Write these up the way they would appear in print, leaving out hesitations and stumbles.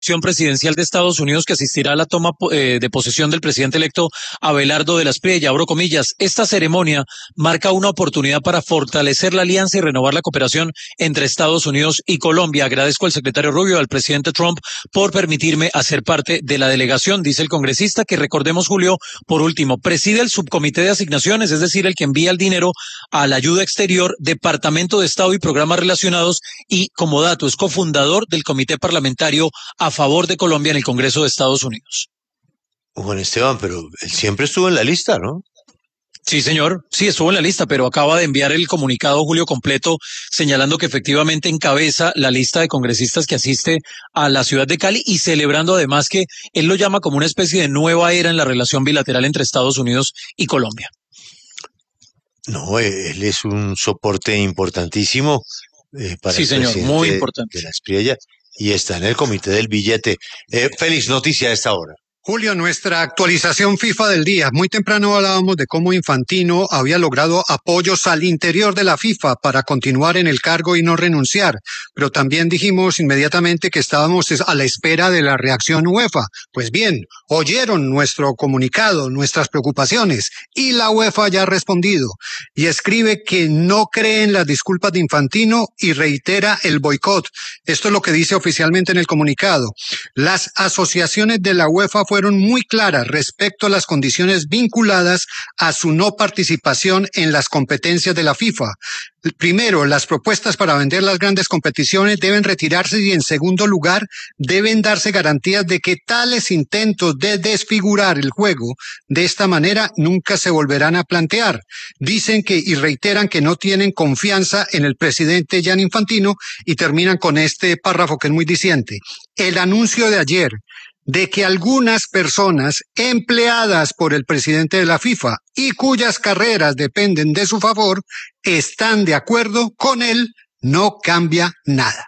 presidencial de Estados Unidos que asistirá a la toma de posesión del presidente electo Abelardo de la Espriella. Abro comillas, esta ceremonia marca una oportunidad para fortalecer la alianza y renovar la cooperación entre Estados Unidos y Colombia. Agradezco al secretario Rubio, al presidente Trump, por permitirme hacer parte de la delegación, dice el congresista, que recordemos, Julio, por último, preside el subcomité de asignaciones, es decir, el que envía el dinero a la ayuda exterior, Departamento de Estado y programas relacionados, y como dato, es cofundador del Comité Parlamentario a favor de Colombia en el Congreso de Estados Unidos. Juan Esteban, pero él siempre estuvo en la lista, ¿no? Sí, señor, sí estuvo en la lista, pero acaba de enviar el comunicado, Julio, completo, señalando que efectivamente encabeza la lista de congresistas que asiste a la ciudad de Cali y celebrando además que él lo llama como una especie de nueva era en la relación bilateral entre Estados Unidos y Colombia. No, él es un soporte importantísimo para sí, el señor, presidente muy importante. de la Espriella y está en el comité del billete. Félix, noticia a esta hora. Julio, nuestra actualización FIFA del día. Muy temprano hablábamos de cómo Infantino había logrado apoyos al interior de la FIFA para continuar en el cargo y no renunciar. Pero también dijimos inmediatamente que estábamos a la espera de la reacción UEFA. Pues bien, oyeron nuestro comunicado, nuestras preocupaciones, y la UEFA ya ha respondido. Y escribe que no cree en las disculpas de Infantino y reitera el boicot. Esto es lo que dice oficialmente en el comunicado. Las asociaciones de la UEFA fueron muy claras respecto a las condiciones vinculadas a su no participación en las competencias de la FIFA. Primero, las propuestas para vender las grandes competiciones deben retirarse y, en segundo lugar, deben darse garantías de que tales intentos de desfigurar el juego de esta manera nunca se volverán a plantear. Dicen que y reiteran que no tienen confianza en el presidente Gianni Infantino y terminan con este párrafo que es muy diciente. El anuncio de ayer de que algunas personas empleadas por el presidente de la FIFA y cuyas carreras dependen de su favor están de acuerdo con él, no cambia nada.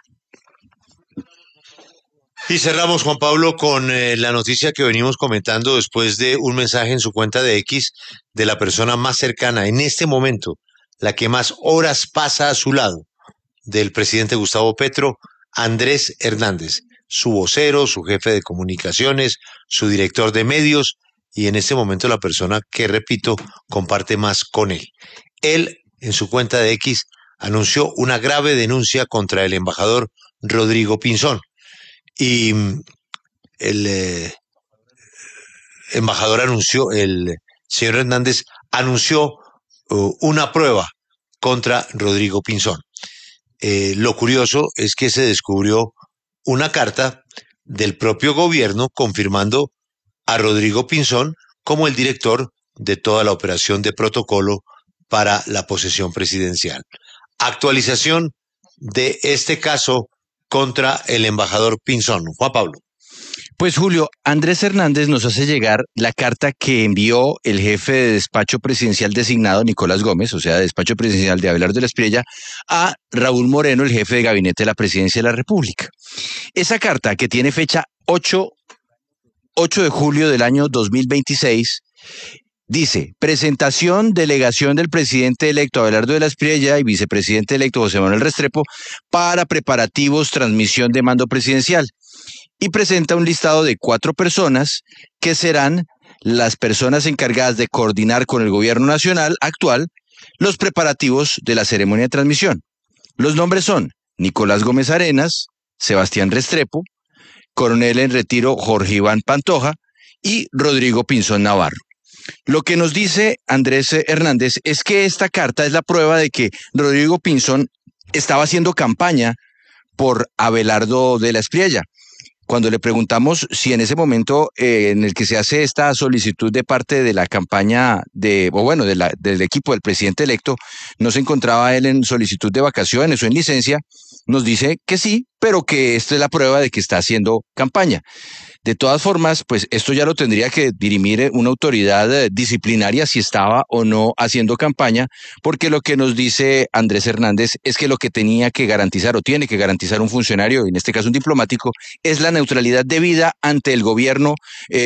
Y cerramos, Juan Pablo, con la noticia que venimos comentando después de un mensaje en su cuenta de X de la persona más cercana en este momento, la que más horas pasa a su lado, del presidente Gustavo Petro, Andrés Hernández, su vocero, su jefe de comunicaciones, su director de medios y en este momento la persona que, repito, comparte más con él. Él, en su cuenta de X, anunció una grave denuncia contra el embajador Rodrigo Pinzón y el embajador anunció, el señor Hernández anunció una prueba contra Rodrigo Pinzón. Lo curioso es que se descubrió una carta del propio gobierno confirmando a Rodrigo Pinzón como el director de toda la operación de protocolo para la posesión presidencial. Actualización de este caso contra el embajador Pinzón. Juan Pablo. Pues Julio, Andrés Hernández nos hace llegar la carta que envió el jefe de despacho presidencial designado, Nicolás Gómez, o sea, despacho presidencial de Abelardo de la Espriella, a Raúl Moreno, el jefe de gabinete de la presidencia de la República. Esa carta, que tiene fecha 8 de julio del año 2026, dice: presentación, delegación del presidente electo Abelardo de la Espriella y vicepresidente electo José Manuel Restrepo para preparativos, transmisión de mando presidencial. Y presenta un listado de 4 personas que serán las personas encargadas de coordinar con el gobierno nacional actual los preparativos de la ceremonia de transmisión. Los nombres son Nicolás Gómez Arenas, Sebastián Restrepo, coronel en retiro Jorge Iván Pantoja y Rodrigo Pinzón Navarro. Lo que nos dice Andrés Hernández es que esta carta es la prueba de que Rodrigo Pinzón estaba haciendo campaña por Abelardo de la Espriella. Cuando le preguntamos si en ese momento en el que se hace esta solicitud de parte de la campaña del equipo del presidente electo, no se encontraba él en solicitud de vacaciones o en licencia, nos dice que sí, pero que esta es la prueba de que está haciendo campaña. De todas formas, pues esto ya lo tendría que dirimir una autoridad disciplinaria si estaba o no haciendo campaña, porque lo que nos dice Andrés Hernández es que lo que tenía que garantizar o tiene que garantizar un funcionario, en este caso un diplomático, es la neutralidad debida ante el gobierno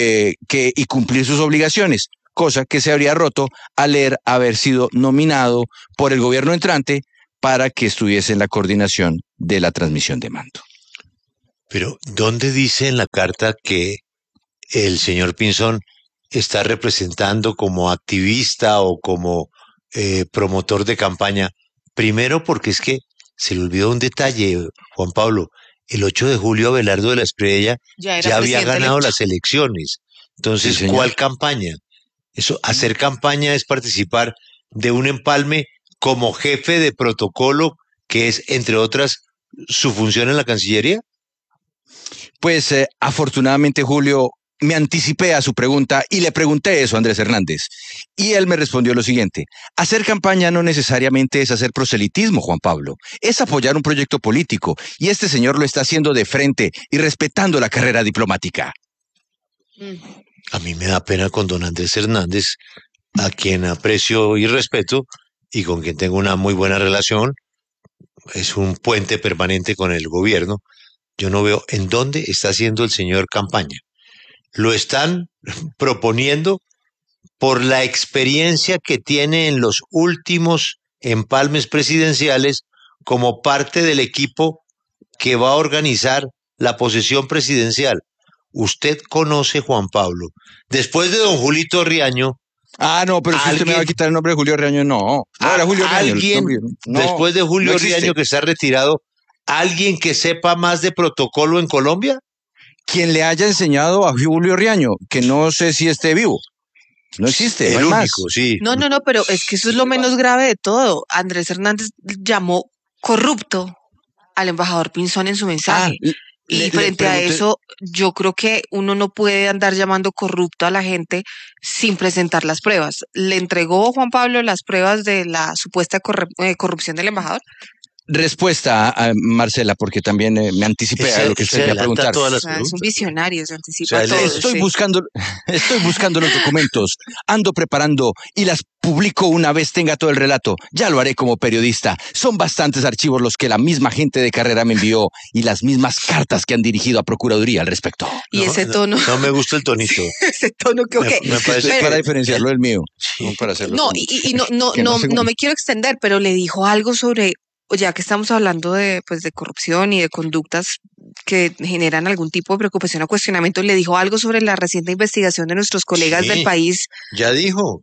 y cumplir sus obligaciones, cosa que se habría roto al haber sido nominado por el gobierno entrante para que estuviese en la coordinación de la transmisión de mando. Pero, ¿dónde dice en la carta que el señor Pinzón está representando como activista o como promotor de campaña? Primero, porque es que se le olvidó un detalle, Juan Pablo. El 8 de julio, Abelardo de la Espriella Ya era ya había presidente ganado electo. las elecciones. Sí, Entonces, señor. ¿cuál campaña? Eso, hacer campaña es participar de un empalme como jefe de protocolo, que es, entre otras, su función en la Cancillería. Pues afortunadamente, Julio, me anticipé a su pregunta y le pregunté eso a Andrés Hernández. Y él me respondió lo siguiente: hacer campaña no necesariamente es hacer proselitismo, Juan Pablo, es apoyar un proyecto político, y este señor lo está haciendo de frente y respetando la carrera diplomática. Mm. A mí me da pena con don Andrés Hernández, a quien aprecio y respeto y con quien tengo una muy buena relación. Es un puente permanente con el gobierno. Yo no veo en dónde está haciendo el señor campaña. Lo están proponiendo por la experiencia que tiene en los últimos empalmes presidenciales como parte del equipo que va a organizar la posesión presidencial. Usted conoce, Juan Pablo, después de don Julito Riaño, Ah, no, pero si usted me va a quitar el nombre de Julio Riaño, no era Julio Riaño. alguien, No, después de no Julio existe. Riaño que está retirado, alguien que sepa más de protocolo en Colombia. Quien le haya enseñado a Julio Riaño, que no sé si esté vivo. No existe, no El hay más. único, sí. No, pero es que eso es lo menos grave de todo. Andrés Hernández llamó corrupto al embajador Pinzón en su Ah, mensaje. Y le frente a pregunté, eso, yo creo que uno no puede andar llamando corrupto a la gente sin presentar las pruebas. ¿Le entregó Juan Pablo las pruebas de la supuesta corrupción del embajador? respuesta a Marcela, porque también me anticipé a lo que Él se usted me iba a adelanta a preguntar. todas O las sea, es un preguntas. visionario, se O anticipa sea, a él todo. es- Sí. Estoy buscando los documentos, ando preparando y las publico una vez tenga todo el relato. Ya lo haré como periodista. Son bastantes archivos los que la misma gente de carrera me envió y las mismas cartas que han dirigido a Procuraduría al respecto. Y ese tono, no me gusta el tonito. ese tono que, ok, Me Es que parece esto es que para diferenciarlo del mío, sí. no para hacerlo no, como y no, que no se- no me quiero extender, pero le dijo algo sobre, ya que estamos hablando de, pues, de corrupción y de conductas que generan algún tipo de preocupación o cuestionamiento, le dijo algo sobre la reciente investigación de nuestros colegas del Sí, país. ya dijo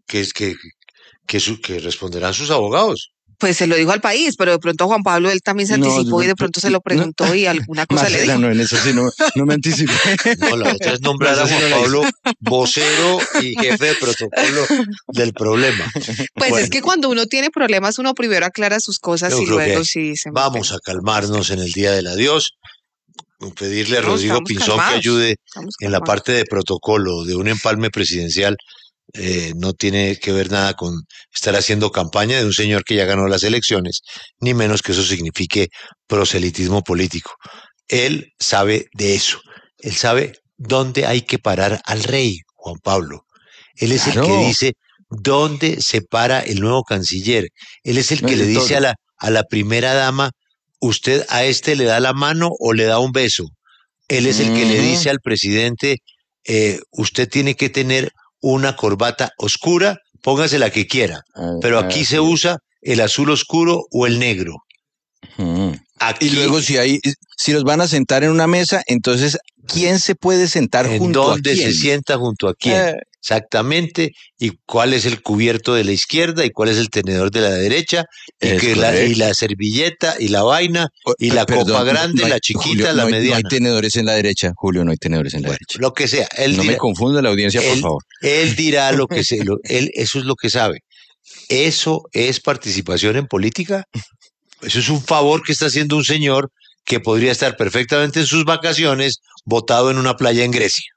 que responderán sus abogados. Pues se lo dijo al país, pero de pronto a Juan Pablo él también se anticipó y de pronto se lo preguntó y alguna cosa le Marcela, dijo. no, en eso sí no me anticipé. No, la otra es nombrar No, a esa sí Juan no la hice. Pablo vocero y jefe de protocolo del problema. Pues Bueno, es que cuando uno tiene problemas, uno primero aclara sus cosas yo y creo luego que sí se vamos mete a calmarnos en el Día del Adiós, pedirle a No, Rodrigo estamos Pinzón que calmados, ayude estamos en la calmados. parte de protocolo de un empalme presidencial. No tiene que ver nada con estar haciendo campaña de un señor que ya ganó las elecciones, ni menos que eso signifique proselitismo político. Él sabe de eso, él sabe dónde hay que parar al rey, Juan Pablo. Él es el que Claro, dice dónde se para el nuevo canciller. Él es el no que es le de dice todo. a la primera dama, usted a este le da la mano o le da un beso. Él es el que le Ujú. dice al presidente, usted tiene que tener una corbata oscura, póngase la que quiera, pero aquí se Así es. usa el azul oscuro o el negro. Ujú. Y Aquí, luego si los van a sentar en una mesa, entonces, ¿quién se puede sentar en junto a dónde se quién? sienta junto a quién, Eh, exactamente, y cuál es el cubierto de la izquierda y cuál es el tenedor de la derecha, y es que y correcto. la servilleta y la vaina, y la copa Perdón, grande, no hay, la Julio, chiquita, la no hay mediana. tenedores en la derecha. Julio, no hay tenedores en la Bueno, derecha. lo que sea, No me confunda la audiencia, por favor. él dirá lo que eso es lo que sabe. ¿Eso es participación en política? Eso es un favor que está haciendo un señor que podría estar perfectamente en sus vacaciones botado en una playa en Grecia.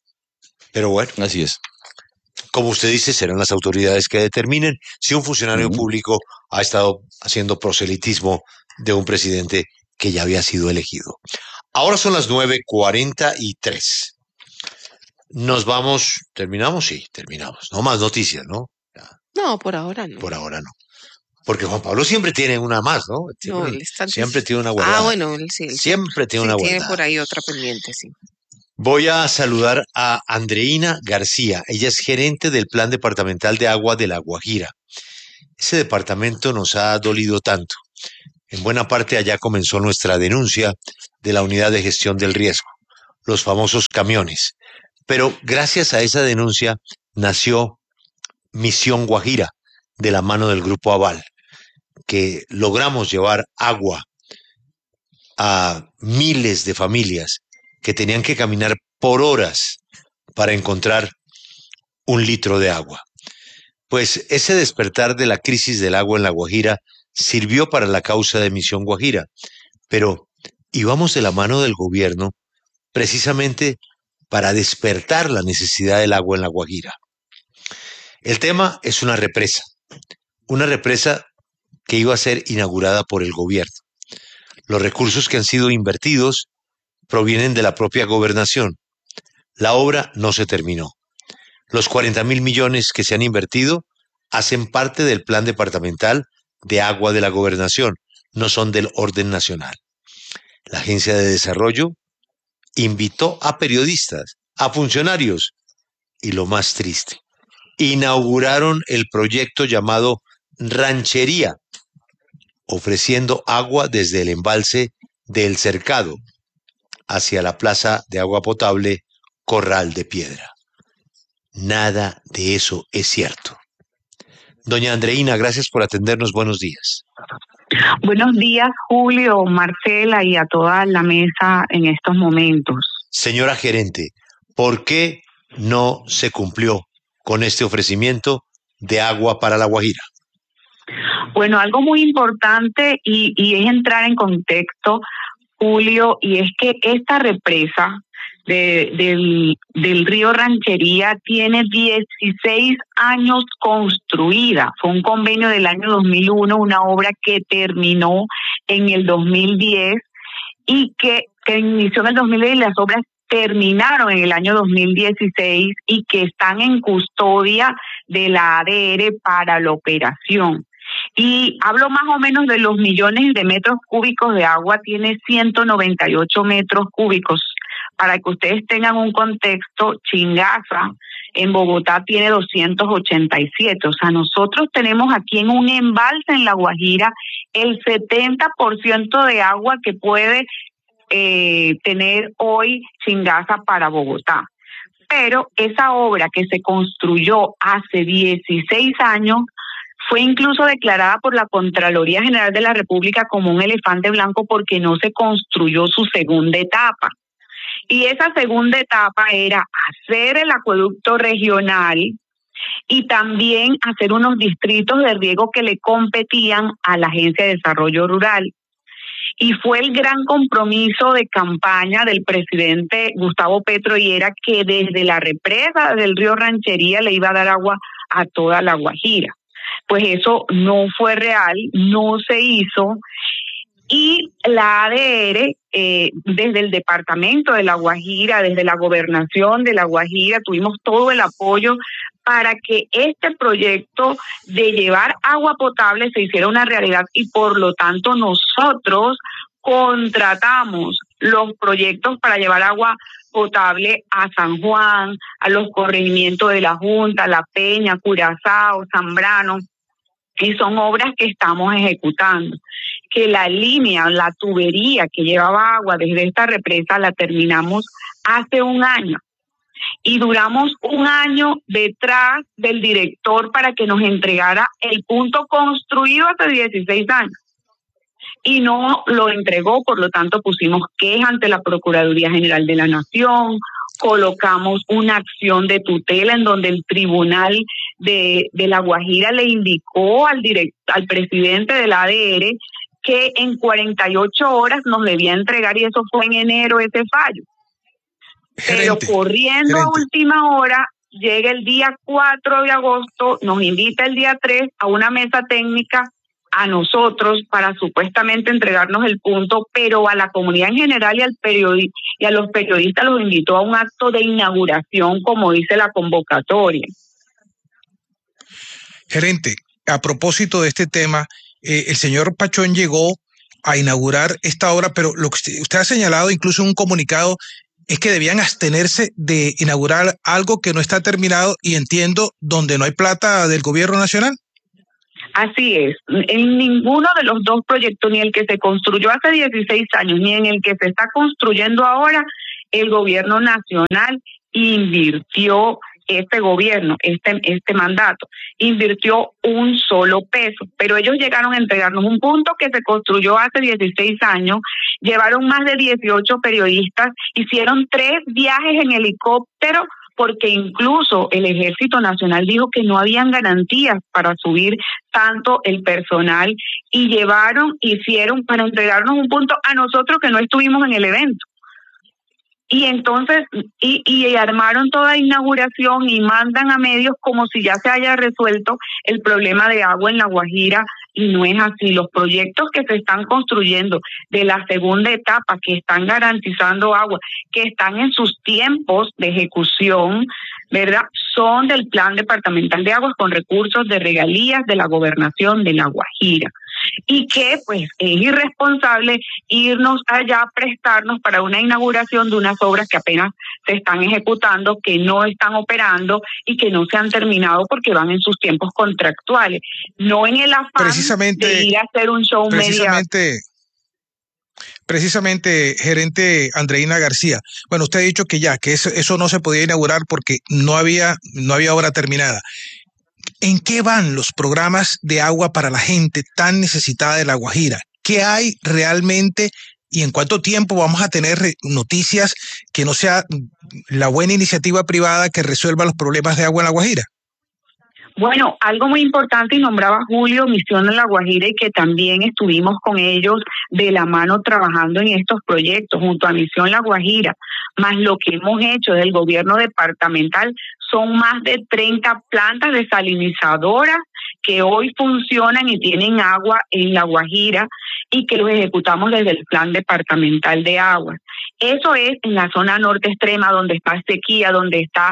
Pero bueno, Así es. como usted dice, serán las autoridades que determinen si un funcionario Ujú. público ha estado haciendo proselitismo de un presidente que ya había sido elegido. Ahora son las 9:43. Nos vamos, ¿terminamos? Sí, terminamos. No más noticias, ¿no? No, por ahora no. Por ahora no. Porque Juan Pablo siempre tiene una más, ¿no? No, él está Siempre tiene una Ah, guardada. bueno, él Siempre tiene sí una tiene guardada. por ahí otra pendiente, sí. Voy a saludar a Andreina García. Ella es gerente del Plan Departamental de Agua de La Guajira. Ese departamento nos ha dolido tanto. En buena parte allá comenzó nuestra denuncia de la unidad de gestión del riesgo, los famosos camiones. Pero gracias a esa denuncia nació Misión Guajira, de la mano del Grupo Aval, que logramos llevar agua a miles de familias que tenían que caminar por horas para encontrar un litro de agua. Pues ese despertar de la crisis del agua en La Guajira sirvió para la causa de Misión Guajira, pero íbamos de la mano del gobierno precisamente para despertar la necesidad del agua en La Guajira. El tema es una represa que iba a ser inaugurada por el gobierno. Los recursos que han sido invertidos provienen de la propia gobernación. La obra no se terminó. Los 40.000 millones que se han invertido hacen parte del plan departamental de agua de la gobernación, no son del orden nacional. La Agencia de Desarrollo invitó a periodistas, a funcionarios, y lo más triste, inauguraron el proyecto llamado Ranchería, ofreciendo agua desde el embalse del Cercado hacia la plaza de agua potable Corral de Piedra. Nada de eso es cierto. Doña Andreina, gracias por atendernos. Buenos días. Buenos días, Julio, Marcela y a toda la mesa en estos momentos. Señora gerente, ¿por qué no se cumplió con este ofrecimiento de agua para La Guajira? Bueno, algo muy importante y es entrar en contexto, Julio, y es que esta represa del río Ranchería tiene 16 años construida. Fue un convenio del año 2001, una obra que terminó en el 2010 y que inició en el 2010 y las obras terminaron en el año 2016 y que están en custodia de la ADR para la operación. Y hablo más o menos de los millones de metros cúbicos de agua, tiene 198 metros cúbicos. Para que ustedes tengan un contexto, Chingaza en Bogotá tiene 287. O sea, nosotros tenemos aquí en un embalse en La Guajira el 70% de agua que puede tener hoy Chingaza para Bogotá. Pero esa obra que se construyó hace 16 años fue incluso declarada por la Contraloría General de la República como un elefante blanco porque no se construyó su segunda etapa. Y esa segunda etapa era hacer el acueducto regional y también hacer unos distritos de riego que le competían a la Agencia de Desarrollo Rural. Y fue el gran compromiso de campaña del presidente Gustavo Petro y era que desde la represa del río Ranchería le iba a dar agua a toda La Guajira. Pues eso no fue real, no se hizo. Y la ADR, desde el departamento de La Guajira, desde la gobernación de La Guajira, tuvimos todo el apoyo para que este proyecto de llevar agua potable se hiciera una realidad y por lo tanto nosotros contratamos los proyectos para llevar agua potable a San Juan, a los corregimientos de La Junta, La Peña, Curazao, Zambrano, y son obras que estamos ejecutando. Que la línea, la tubería que llevaba agua desde esta represa la terminamos hace un año. Y duramos un año detrás del director para que nos entregara el punto construido hace 16 años. Y no lo entregó, por lo tanto pusimos queja ante la Procuraduría General de la Nación, colocamos una acción de tutela en donde el tribunal de La Guajira le indicó al presidente de la ADR que en 48 horas nos debía entregar y eso fue en enero ese fallo. Pero corriendo a última hora, llega el día 4 de agosto, nos invita el día 3 a una mesa técnica a nosotros para supuestamente entregarnos el punto, pero a la comunidad en general y a los periodistas los invitó a un acto de inauguración, como dice la convocatoria. Gerente, a propósito de este tema, el señor Pachón llegó a inaugurar esta obra, pero lo que usted ha señalado incluso en un comunicado es que debían abstenerse de inaugurar algo que no está terminado y entiendo donde no hay plata del gobierno nacional. Así es, en ninguno de los dos proyectos, ni el que se construyó hace 16 años, ni en el que se está construyendo ahora, el gobierno nacional invirtió, este gobierno, este mandato, invirtió un solo peso, pero ellos llegaron a entregarnos un punto que se construyó hace 16 años, llevaron más de 18 periodistas, hicieron 3 viajes en helicóptero, porque incluso el Ejército Nacional dijo que no habían garantías para subir tanto el personal y hicieron para entregarnos un punto a nosotros que no estuvimos en el evento. Y entonces, y armaron toda inauguración y mandan a medios como si ya se haya resuelto el problema de agua en La Guajira, y no es así. Los proyectos que se están construyendo de la segunda etapa, que están garantizando agua, que están en sus tiempos de ejecución, ¿verdad?, son del Plan Departamental de Aguas con recursos de regalías de la Gobernación de La Guajira. Y que pues es irresponsable irnos allá a prestarnos para una inauguración de unas obras que apenas se están ejecutando, que no están operando y que no se han terminado porque van en sus tiempos contractuales, no en el afán de ir a hacer un show mediático. Precisamente, gerente Andreina García, bueno, usted ha dicho que eso no se podía inaugurar porque no había obra terminada. ¿En qué van los programas de agua para la gente tan necesitada de La Guajira? ¿Qué hay realmente y en cuánto tiempo vamos a tener noticias que no sea la buena iniciativa privada que resuelva los problemas de agua en La Guajira? Bueno, algo muy importante, y nombraba Julio Misión en La Guajira, y que también estuvimos con ellos de la mano trabajando en estos proyectos junto a Misión La Guajira, más lo que hemos hecho del gobierno departamental, son más de 30 plantas desalinizadoras que hoy funcionan y tienen agua en La Guajira y que los ejecutamos desde el Plan Departamental de Aguas. Eso es en la zona norte extrema, donde está sequía, donde está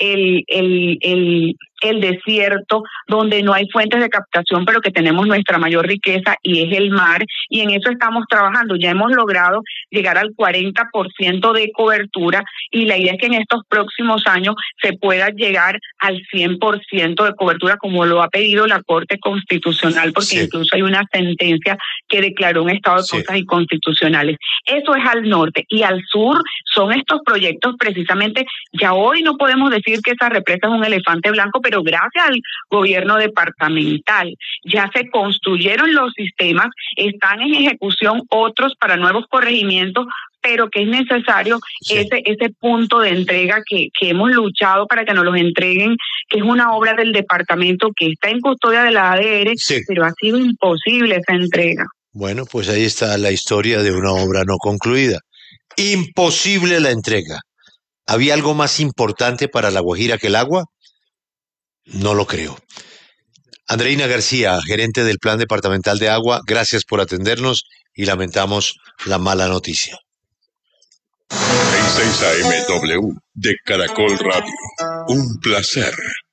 el desierto, donde no hay fuentes de captación, pero que tenemos nuestra mayor riqueza y es el mar, y en eso estamos trabajando. Ya hemos logrado llegar al 40% de cobertura, y la idea es que en estos próximos años se pueda llegar al 100% de cobertura, como lo ha pedido la Corte Constitucional, porque incluso hay una sentencia que declaró un estado de cosas inconstitucionales. Eso es al norte, y al sur son estos proyectos precisamente. Ya hoy no podemos decir que esa represa es un elefante blanco, pero gracias al gobierno departamental ya se construyeron los sistemas, están en ejecución otros para nuevos corregimientos, pero que es necesario ese punto de entrega que hemos luchado para que nos los entreguen, que es una obra del departamento que está en custodia de la ADR, pero ha sido imposible esa entrega. Bueno, pues ahí está la historia de una obra no concluida. Imposible la entrega. ¿Había algo más importante para La Guajira que el agua? No lo creo. Andreina García, gerente del Plan Departamental de Agua, gracias por atendernos y lamentamos la mala noticia. En 6 AM W de Caracol Radio. Un placer.